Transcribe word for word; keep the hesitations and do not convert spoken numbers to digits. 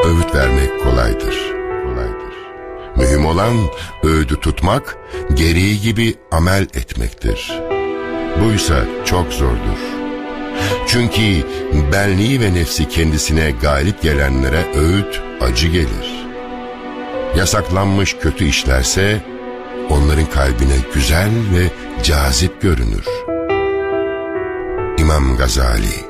öğüt vermek kolaydır. Kolaydır. Mühim olan öğüdü tutmak, gereği gibi amel etmektir. Buysa çok zordur. Çünkü benliği ve nefsi kendisine galip gelenlere öğüt acı gelir. Yasaklanmış kötü işlerse onların kalbine güzel ve cazip görünür. İmam Gazali.